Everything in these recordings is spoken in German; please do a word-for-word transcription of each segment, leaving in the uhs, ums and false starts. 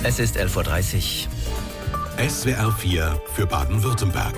Es ist elf Uhr dreißig. S W R vier für Baden-Württemberg.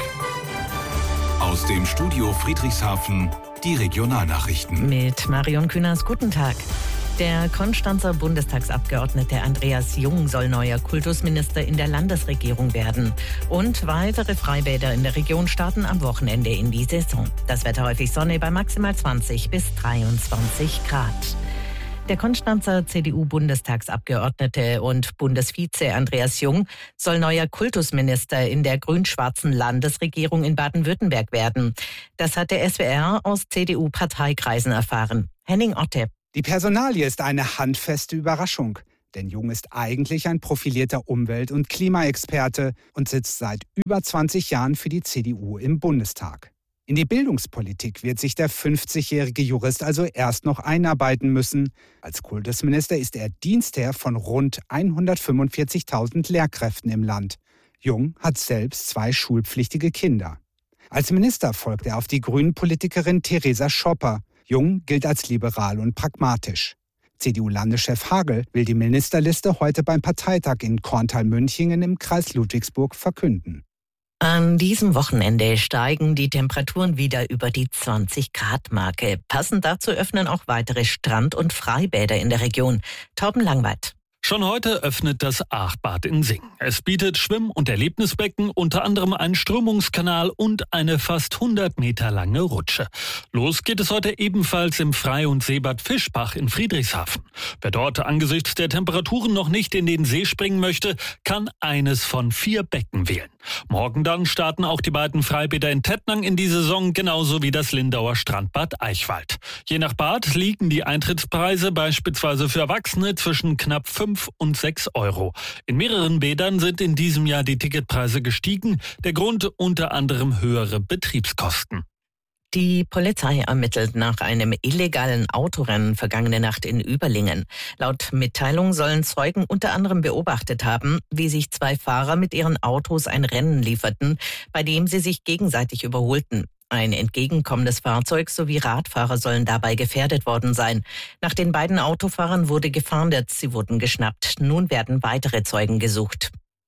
Aus dem Studio Friedrichshafen die Regionalnachrichten. Mit Marion Künast, guten Tag. Der Konstanzer Bundestagsabgeordnete Andreas Jung soll neuer Kultusminister in der Landesregierung werden. Und weitere Freibäder in der Region starten am Wochenende in die Saison. Das Wetter häufig Sonne bei maximal zwanzig bis dreiundzwanzig Grad. Der Konstanzer C D U-Bundestagsabgeordnete und Bundesvize Andreas Jung soll neuer Kultusminister in der grün-schwarzen Landesregierung in Baden-Württemberg werden. Das hat der S W R aus C D U-Parteikreisen erfahren. Henning Otte. Die Personalie ist eine handfeste Überraschung. Denn Jung ist eigentlich ein profilierter Umwelt- und Klimaexperte und sitzt seit über zwanzig Jahren für die C D U im Bundestag. In die Bildungspolitik wird sich der fünfzigjährige Jurist also erst noch einarbeiten müssen. Als Kultusminister ist er Dienstherr von rund hundertfünfundvierzigtausend Lehrkräften im Land. Jung hat selbst zwei schulpflichtige Kinder. Als Minister folgt er auf die Grünen-Politikerin Theresa Schopper. Jung gilt als liberal und pragmatisch. C D U-Landeschef Hagel will die Ministerliste heute beim Parteitag in Korntal-Münchingen im Kreis Ludwigsburg verkünden. An diesem Wochenende steigen die Temperaturen wieder über die zwanzig-Grad-Marke. Passend dazu öffnen auch weitere Strand- und Freibäder in der Region. Torben Langweit. Schon heute öffnet das Aachbad in Sing. Es bietet Schwimm- und Erlebnisbecken, unter anderem einen Strömungskanal und eine fast hundert Meter lange Rutsche. Los geht es heute ebenfalls im Frei- und Seebad Fischbach in Friedrichshafen. Wer dort angesichts der Temperaturen noch nicht in den See springen möchte, kann eines von vier Becken wählen. Morgen dann starten auch die beiden Freibäder in Tettnang in die Saison, genauso wie das Lindauer Strandbad Eichwald. Je nach Bad liegen die Eintrittspreise beispielsweise für Erwachsene zwischen knapp fünf und sechs Euro. In mehreren Bädern sind in diesem Jahr die Ticketpreise gestiegen. Der Grund unter anderem höhere Betriebskosten. Die Polizei ermittelt nach einem illegalen Autorennen vergangene Nacht in Überlingen. Laut Mitteilung sollen Zeugen unter anderem beobachtet haben, wie sich zwei Fahrer mit ihren Autos ein Rennen lieferten, bei dem sie sich gegenseitig überholten. Ein entgegenkommendes Fahrzeug sowie Radfahrer sollen dabei gefährdet worden sein. Nach den beiden Autofahrern wurde gefahndet, sie wurden geschnappt. Nun werden weitere Zeugen gesucht.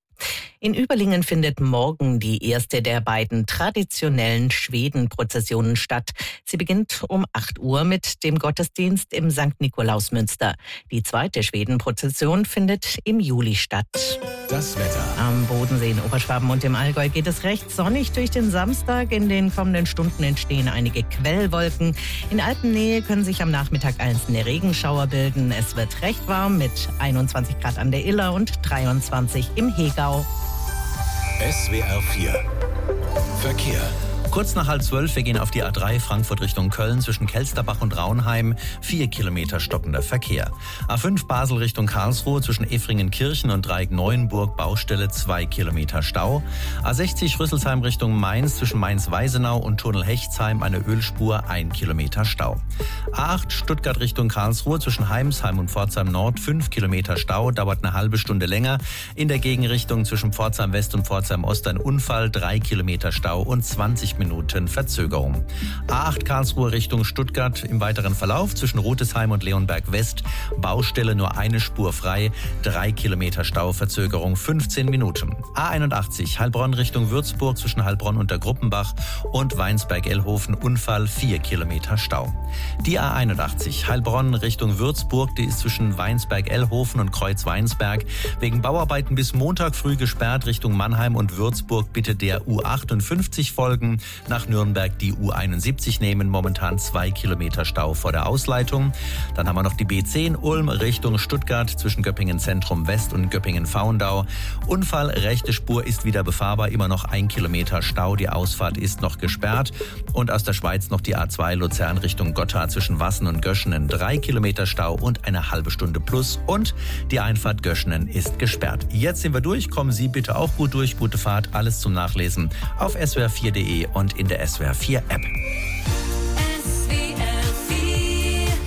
In Überlingen findet morgen die erste der beiden traditionellen Schwedenprozessionen statt. Sie beginnt um acht Uhr mit dem Gottesdienst im Sankt Nikolausmünster. Die zweite Schwedenprozession findet im Juli statt. Das Wetter. Am Bodensee in Oberschwaben und im Allgäu geht es recht sonnig durch den Samstag. In den kommenden Stunden entstehen einige Quellwolken. In Alpennähe können sich am Nachmittag einzelne Regenschauer bilden. Es wird recht warm mit einundzwanzig Grad an der Iller und dreiundzwanzig im Hegau. S W R vier Verkehr. Kurz nach halb zwölf, wir gehen auf die A drei Frankfurt Richtung Köln zwischen Kelsterbach und Raunheim. Vier Kilometer stockender Verkehr. A fünf Basel Richtung Karlsruhe zwischen Effringen-Kirchen und Dreieck-Neuenburg Baustelle zwei Kilometer Stau. A sechzig Rüsselsheim Richtung Mainz zwischen Mainz-Weisenau und Tunnel-Hechtsheim eine Ölspur, ein Kilometer Stau. A acht Stuttgart Richtung Karlsruhe zwischen Heimsheim und Pforzheim Nord fünf Kilometer Stau, dauert eine halbe Stunde länger. In der Gegenrichtung zwischen Pforzheim West und Pforzheim Ost ein Unfall, drei Kilometer Stau und zwanzig Minuten Verzögerung. A acht Karlsruhe Richtung Stuttgart im weiteren Verlauf zwischen Rotesheim und Leonberg West. Baustelle nur eine Spur frei. drei Kilometer Stau, Verzögerung fünfzehn Minuten. A einundachtzig Heilbronn Richtung Würzburg zwischen Heilbronn und der Gruppenbach und Weinsberg-Ellhofen Unfall, vier Kilometer Stau. Die A einundachtzig Heilbronn Richtung Würzburg, die ist zwischen Weinsberg-Ellhofen und Kreuz-Weinsberg wegen Bauarbeiten bis Montag früh gesperrt. Richtung Mannheim und Würzburg bitte der U achtundfünfzig folgen. Nach Nürnberg die U einundsiebzig nehmen, momentan zwei Kilometer Stau vor der Ausleitung. Dann haben wir noch die B zehn Ulm Richtung Stuttgart zwischen Göppingen Zentrum West und Göppingen Faundau. Unfall, rechte Spur ist wieder befahrbar, immer noch ein Kilometer Stau, die Ausfahrt ist noch gesperrt. Und aus der Schweiz noch die A zwei Luzern Richtung Gotha zwischen Wassen und Göschenen, drei Kilometer Stau und eine halbe Stunde plus. Und die Einfahrt Göschenen ist gesperrt. Jetzt sind wir durch, kommen Sie bitte auch gut durch, gute Fahrt, alles zum Nachlesen auf S W R vier Punkt de und in der S W R vier App. S W R vier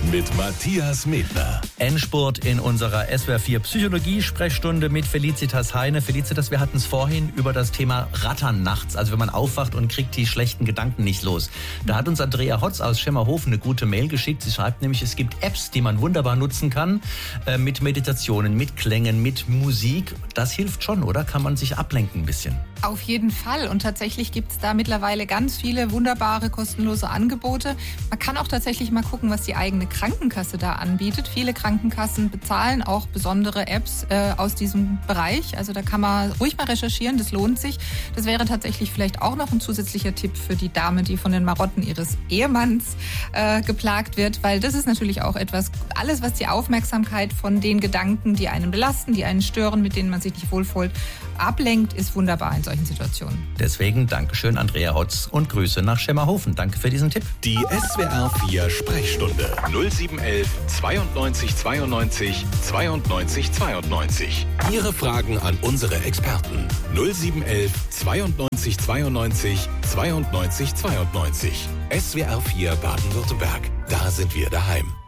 mit Matthias Medner. Endspurt in unserer S W R vier Psychologie-Sprechstunde mit Felicitas Heine. Felicitas, wir hatten es vorhin über das Thema Rattern nachts, also wenn man aufwacht und kriegt die schlechten Gedanken nicht los. Da hat uns Andrea Hotz aus Schemmerhofen eine gute Mail geschickt. Sie schreibt nämlich, es gibt Apps, die man wunderbar nutzen kann, äh, mit Meditationen, mit Klängen, mit Musik. Das hilft schon, oder? Kann man sich ablenken ein bisschen? Auf jeden Fall. Und tatsächlich gibt es da mittlerweile ganz viele wunderbare, kostenlose Angebote. Man kann auch tatsächlich mal gucken, was die eigene Krankenkasse da anbietet. Viele Krankenkassen bezahlen auch besondere Apps äh, aus diesem Bereich. Also da kann man ruhig mal recherchieren, das lohnt sich. Das wäre tatsächlich vielleicht auch noch ein zusätzlicher Tipp für die Dame, die von den Marotten ihres Ehemanns äh, geplagt wird. Weil das ist natürlich auch etwas, alles was die Aufmerksamkeit von den Gedanken, die einen belasten, die einen stören, mit denen man sich nicht wohlfühlt, ablenkt, ist wunderbar in solchen Situationen. Deswegen Dankeschön, Andrea Hotz, und Grüße nach Schemmerhofen. Danke für diesen Tipp. Die S W R vier Sprechstunde null sieben eins eins zweiundneunzig zweiundneunzig zweiundneunzig zweiundneunzig. Ihre Fragen an unsere Experten null sieben eins eins zweiundneunzig zweiundneunzig zweiundneunzig zweiundneunzig. S W R vier Baden-Württemberg. Da sind wir daheim.